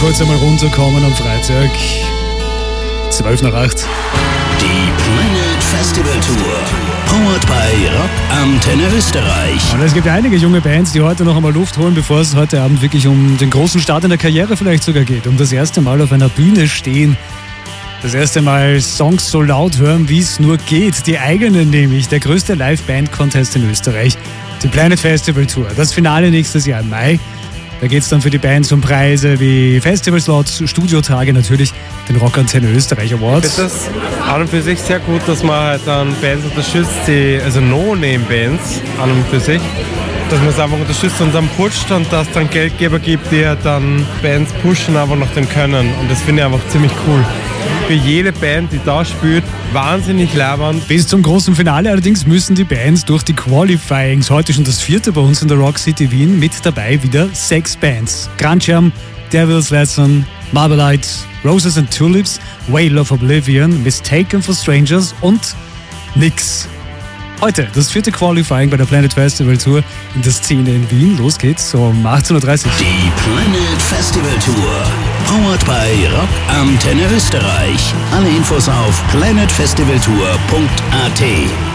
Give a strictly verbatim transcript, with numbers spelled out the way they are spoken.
kurz einmal runterkommen am Freitag. zwölf nach acht. Die Planet Festival Tour. Powered by Rock Antenne Österreich. Und es gibt einige junge Bands, die heute noch einmal Luft holen, bevor es heute Abend wirklich um den großen Start in der Karriere vielleicht sogar geht. Um das erste Mal auf einer Bühne stehen. Das erste Mal Songs so laut hören, wie es nur geht. Die eigenen nämlich. Der größte Live-Band-Contest in Österreich. Die Planet Festival Tour. Das Finale nächstes Jahr im Mai. Da geht es dann für die Bands um Preise wie Festivalslots, Studiotage, natürlich den Rock Antenne Österreich Awards. Ich finde das an und für sich sehr gut, dass man halt dann Bands unterstützt, die, also No-Name-Bands an und für sich, dass man es einfach unterstützt und dann pusht und dass es dann Geldgeber gibt, die halt dann Bands pushen, aber nach dem Können. Und das finde ich einfach ziemlich cool. Für jede Band, die da spielt, wahnsinnig labernd. Bis zum großen Finale allerdings müssen die Bands durch die Qualifyings. Heute schon das vierte bei uns in der Rock City Wien. Mit dabei wieder sechs Bands. Grandjam, Devil's Lesson, Marmalade, Roses and Tulips, Whale of Oblivion, Mistaken for Strangers und Nix. Heute das vierte Qualifying bei der Planet Festival Tour in der Szene in Wien. Los geht's um achtzehn Uhr dreißig. Die Planet Festival Tour. Powered by Rock Antenne Österreich. Alle Infos auf planet festival tour punkt a t.